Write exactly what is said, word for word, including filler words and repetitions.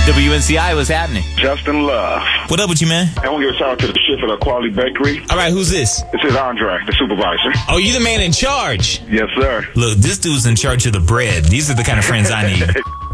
W N C I, what's happening? Justin Love. What up with you, man? I want to give a shout out to the chef at the Quality Bakery. All right, who's this? This is Andre, the supervisor. Oh, you the man in charge? Yes, sir. Look, this dude's in charge of the bread. These are the kind of friends I need.